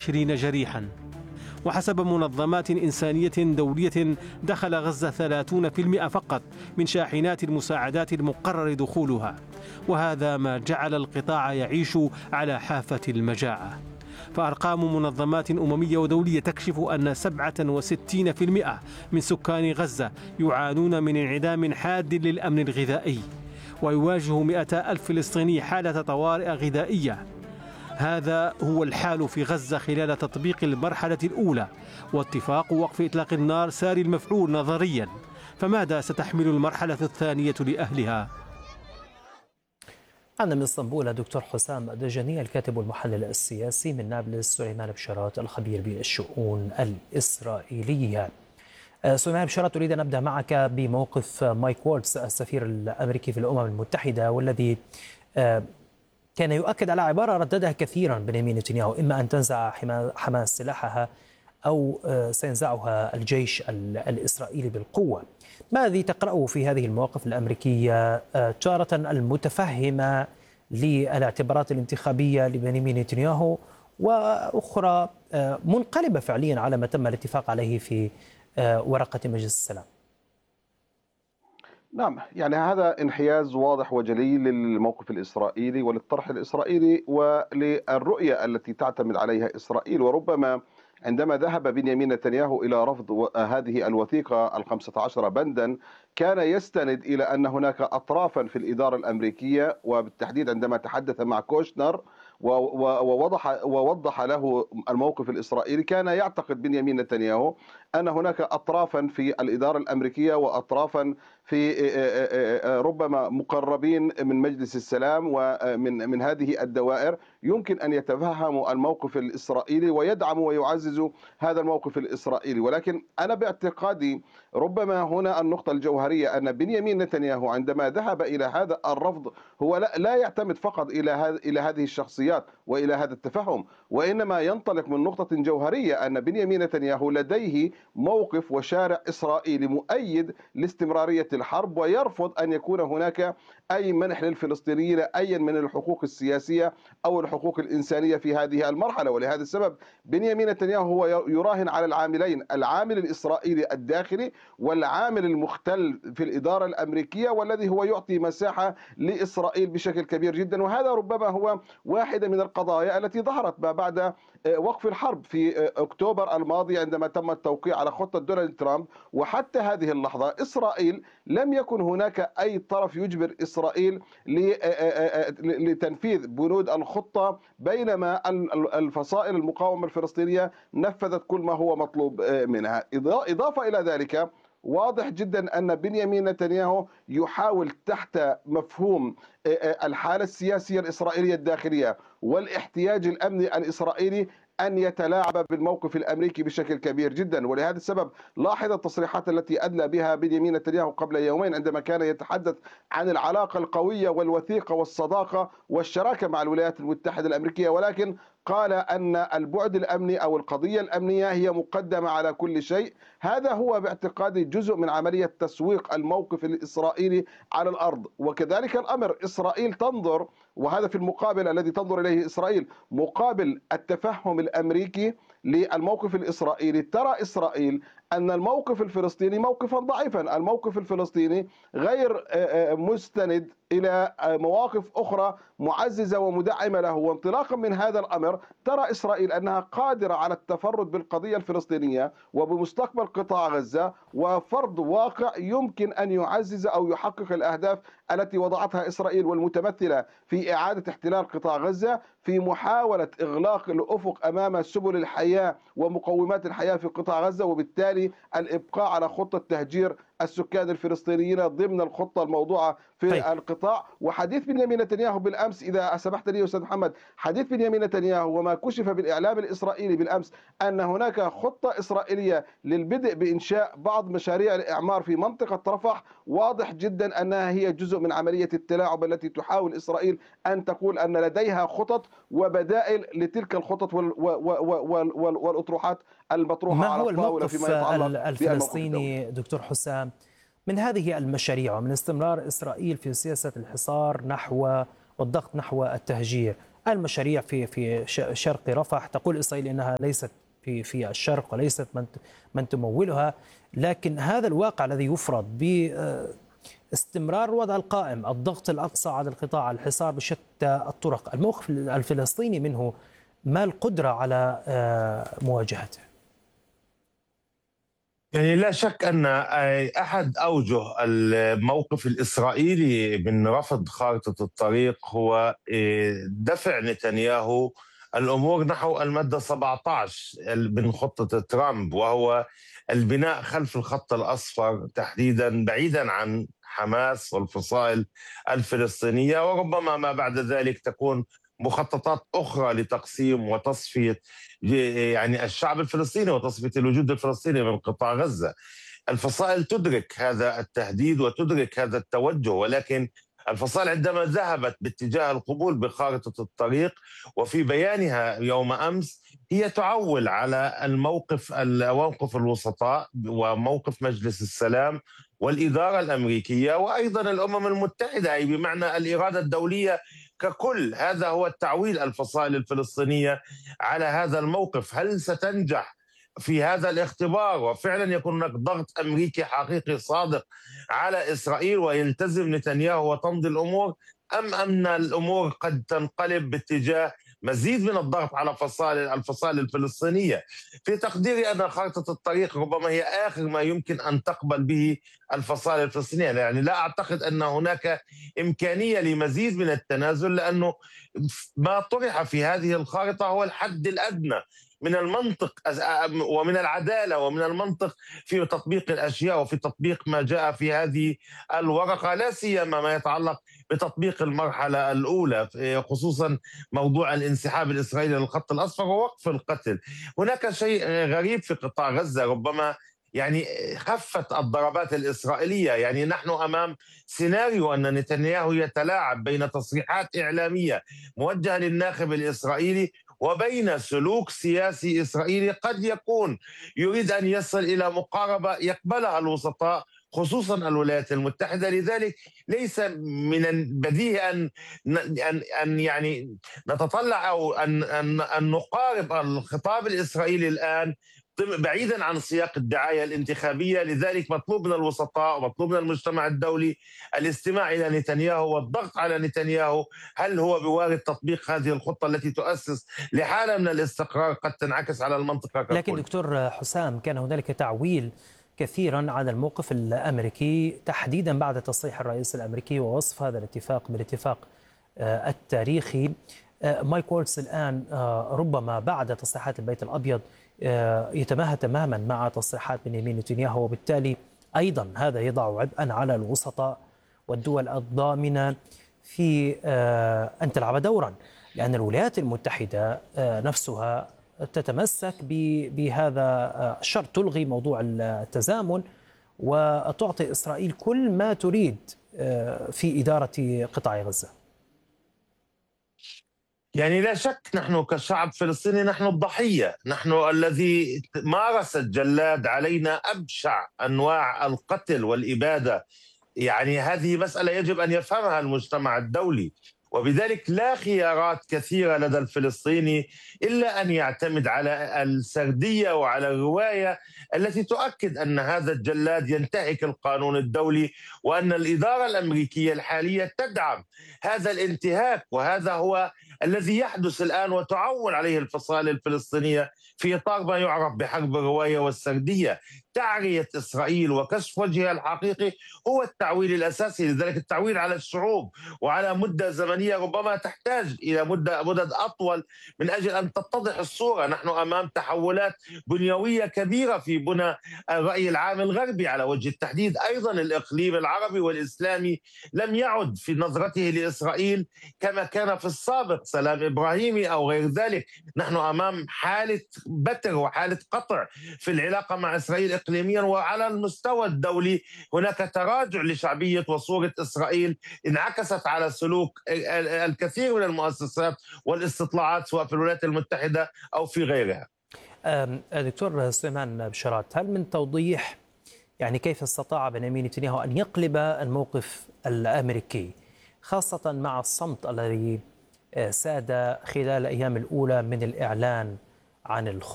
120 جريحا. وحسب منظمات إنسانية دولية دخل غزة 30% فقط من شاحنات المساعدات المقرر دخولها، وهذا ما جعل القطاع يعيش على حافة المجاعة. فأرقام منظمات أممية ودولية تكشف أن 67% من سكان غزة يعانون من انعدام حاد للأمن الغذائي، ويواجه 200,000 فلسطيني حالة طوارئ غذائية. هذا هو الحال في غزة خلال تطبيق المرحلة الأولى واتفاق وقف إطلاق النار ساري المفعول نظريا. فماذا ستحمل المرحلة الثانية لأهلها؟ عندنا من اسطنبول دكتور حسام الدجاني الكاتب والمحلل السياسي، من نابلس سليمان بشارات الخبير بالشؤون الإسرائيلية. سليمان بشارات، أريد أن أبدأ معك بموقف مايك وولتز السفير الأمريكي في الأمم المتحدة، والذي كان يؤكد على عبارة رددها كثيرا بنيامين نتنياهو: إما أن تنزع حماس سلاحها أو سينزعها الجيش الإسرائيلي بالقوة. ما الذي تقرأه في هذه المواقف الأمريكية، تارة المتفهمة للاعتبارات الانتخابية لبنيامين نتنياهو، وأخرى منقلبة فعليا على ما تم الاتفاق عليه في ورقة مجلس السلام؟ نعم، يعني هذا انحياز واضح وجلي للموقف الإسرائيلي وللطرح الإسرائيلي وللرؤية التي تعتمد عليها إسرائيل. وربما عندما ذهب بنيامين نتنياهو إلى رفض هذه الوثيقة 15 بندا، كان يستند إلى أن هناك أطرافا في الإدارة الأمريكية، وبالتحديد عندما تحدث مع كوشنر ووضح له الموقف الإسرائيلي، كان يعتقد بنيامين نتنياهو أن هناك أطرافا في الإدارة الأمريكية وأطرافا في ربما مقربين من مجلس السلام ومن هذه الدوائر يمكن أن يتفهموا الموقف الإسرائيلي ويدعموا ويعززوا هذا الموقف الإسرائيلي. ولكن أنا باعتقادي ربما هنا النقطة الجوهرية، أن بنيامين نتنياهو عندما ذهب إلى هذا الرفض هو لا يعتمد فقط إلى هذه الشخصيات وإلى هذا التفهم، وإنما ينطلق من نقطة جوهرية، أن بنيامين نتنياهو لديه موقف وشارع إسرائيلي مؤيد لاستمرارية الحرب، ويرفض أن يكون هناك أي منح للفلسطينيين أي من الحقوق السياسية أو الحقوق الإنسانية في هذه المرحلة. ولهذا السبب بنيامين نتنياهو هو يراهن على العاملين: العامل الإسرائيلي الداخلي والعامل المختل في الإدارة الأمريكية، والذي هو يعطي مساحة لإسرائيل بشكل كبير جدا. وهذا ربما هو واحدة من القضايا التي ظهرت ما بعد وقف الحرب في أكتوبر الماضي، عندما تم التوقيع على خطة دونالد ترامب. وحتى هذه اللحظة إسرائيل لم يكن هناك أي طرف يجبر إسرائيل لتنفيذ بنود الخطة، بينما الفصائل المقاومة الفلسطينية نفذت كل ما هو مطلوب منها. إضافة إلى ذلك، واضح جدا أن بنيامين نتنياهو يحاول تحت مفهوم الحالة السياسية الإسرائيلية الداخلية والاحتياج الأمني الإسرائيلي أن يتلاعب بالموقف الأمريكي بشكل كبير جدا. ولهذا السبب لاحظ التصريحات التي أدلى بها بنيامين نتنياهو قبل يومين، عندما كان يتحدث عن العلاقة القوية والوثيقة والصداقة والشراكة مع الولايات المتحدة الأمريكية، ولكن قال أن البعد الأمني أو القضية الأمنية هي مقدمة على كل شيء. هذا هو باعتقادي جزء من عملية تسويق الموقف الإسرائيلي على الأرض. وكذلك الأمر إسرائيل تنظر، وهذا في المقابل الذي تنظر إليه إسرائيل مقابل التفهم الأمريكي للموقف الإسرائيلي. ترى إسرائيل أن الموقف الفلسطيني موقفا ضعيفا، الموقف الفلسطيني غير مستند إلى مواقف أخرى معززة ومدعمة له. وانطلاقا من هذا الأمر ترى إسرائيل أنها قادرة على التفرد بالقضية الفلسطينية وبمستقبل قطاع غزة، وفرض واقع يمكن أن يعزز أو يحقق الأهداف التي وضعتها إسرائيل، والمتمثلة في إعادة احتلال قطاع غزة، في محاولة إغلاق الأفق أمام سبل الحياة ومقومات الحياة في قطاع غزة، وبالتالي الإبقاء على خطة تهجير السكان الفلسطينيين ضمن الخطة الموضوعة في القطاع. وحديث بنيامين نتنياهو بالأمس، إذا سمحت لي أستاذ محمد، حديث بنيامين نتنياهو وما كشف بالإعلام الإسرائيلي بالأمس أن هناك خطة إسرائيلية للبدء بإنشاء بعض مشاريع الإعمار في منطقة رفح، واضح جدا أنها هي جزء من عملية التلاعب التي تحاول إسرائيل أن تقول أن لديها خطط وبدائل لتلك الخطط والأطروحات المطروحة على الطاولة فيما يتعلق الفلسطيني. دكتور حسام، من هذه المشاريع ومن استمرار إسرائيل في سياسة الحصار نحو والضغط نحو التهجير، المشاريع في شرق رفح. تقول إسرائيل إنها ليست في الشرق وليست من تمولها، لكن هذا الواقع الذي يفرض باستمرار الوضع القائم، الضغط الأقصى على القطاع، الحصار بشتى الطرق، الموقف الفلسطيني منه ما القدرة على مواجهته؟ يعني لا شك أن أحد أوجه الموقف الإسرائيلي من رفض خارطة الطريق هو دفع نتنياهو الأمور نحو المادة 17 من خطة ترامب، وهو البناء خلف الخط الأصفر تحديدا، بعيدا عن حماس والفصائل الفلسطينية، وربما ما بعد ذلك تكون مخططات أخرى لتقسيم وتصفية يعني الشعب الفلسطيني وتصفية الوجود الفلسطيني من قطاع غزة. الفصائل تدرك هذا التهديد وتدرك هذا التوجه، ولكن الفصائل عندما ذهبت باتجاه القبول بخارطة الطريق وفي بيانها يوم أمس هي تعول على موقف الوسطاء وموقف مجلس السلام والإدارة الأمريكية وأيضا الأمم المتحدة، أي بمعنى الإرادة الدولية ككل. هذا هو التعويل الفصائل الفلسطينية على هذا الموقف. هل ستنجح في هذا الاختبار وفعلا يكون هناك ضغط أمريكي حقيقي صادق على إسرائيل ويلتزم نتنياهو وتمضي الأمور، أم أن الأمور قد تنقلب باتجاه مزيد من الضغط على الفصائل الفلسطينية؟ في تقديري أن خارطة الطريق ربما هي آخر ما يمكن أن تقبل به الفصائل الفلسطينية. يعني لا أعتقد أن هناك إمكانية لمزيد من التنازل، لأنه ما طرح في هذه الخارطة هو الحد الأدنى من المنطق ومن العدالة ومن المنطق في تطبيق الأشياء وفي تطبيق ما جاء في هذه الورقة، لا سيما ما يتعلق بتطبيق المرحلة الأولى، خصوصا موضوع الانسحاب الإسرائيلي للخط الأصفر ووقف القتل. هناك شيء غريب في قطاع غزة، ربما يعني خفت الضربات الإسرائيلية. يعني نحن أمام سيناريو أن نتنياهو يتلاعب بين تصريحات إعلامية موجهة للناخب الإسرائيلي وبين سلوك سياسي إسرائيلي قد يكون يريد أن يصل إلى مقاربة يقبلها الوسطاء خصوصا الولايات المتحدة. لذلك ليس من البديهي أن يعني نتطلع أو أن نقارب الخطاب الإسرائيلي الآن بعيدا عن سياق الدعاية الانتخابية. لذلك مطلوب من الوسطاء ومطلوب من المجتمع الدولي الاستماع إلى نتنياهو والضغط على نتنياهو. هل هو بوارد تطبيق هذه الخطة التي تؤسس لحالة من الاستقرار قد تنعكس على المنطقة ككل؟ لكن دكتور حسام، كان هنالك تعويل كثيرا على الموقف الأمريكي تحديدا بعد تصريح الرئيس الأمريكي ووصف هذا الاتفاق بالاتفاق التاريخي. مايك وولتز الآن ربما بعد تصريحات البيت الأبيض يتماهى تماما مع تصريحات بنيامين نتنياهو، وبالتالي أيضا هذا يضع عبئا على الوسطاء والدول الضامنة في أن تلعب دورا، لأن الولايات المتحدة نفسها تتمسك بهذا الشرط، تلغي موضوع التزامن وتعطي إسرائيل كل ما تريد في إدارة قطاع غزة. يعني لا شك نحن كشعب فلسطيني نحن الضحية، نحن الذي مارس الجلاد علينا أبشع أنواع القتل والإبادة. يعني هذه مسألة يجب أن يفهمها المجتمع الدولي، وبذلك لا خيارات كثيرة لدى الفلسطيني إلا أن يعتمد على السردية وعلى الرواية التي تؤكد أن هذا الجلاد ينتهك القانون الدولي وأن الإدارة الأمريكية الحالية تدعم هذا الانتهاك. وهذا هو الذي يحدث الآن وتعول عليه الفصائل الفلسطينية في إطار ما يعرف بحرب الرواية والسردية. تعرية إسرائيل وكشف وجهها الحقيقي هو التعويل الأساسي. لذلك التعويل على الشعوب وعلى مدة زمنية ربما تحتاج إلى مدد أطول من أجل أن تتضح الصورة. نحن أمام تحولات بنيوية كبيرة في بنى الرأي العام الغربي على وجه التحديد. أيضا الإقليم العربي والإسلامي لم يعد في نظرته لإسرائيل كما كان في السابق، سلام إبراهيمي أو غير ذلك. نحن أمام حالة بتر وحالة قطع في العلاقة مع إسرائيل إقليميا، وعلى المستوى الدولي هناك تراجع لشعبية وصورة إسرائيل انعكست على سلوك الكثير من المؤسسات والاستطلاعات سواء في الولايات المتحدة أو في غيرها. دكتور سليمان بشارات، هل من توضيح يعني كيف استطاع بنيامين نتنياهو أن يقلب الموقف الأمريكي، خاصة مع الصمت الذي ساد خلال الأيام الأولى من الإعلان عن الخطوة.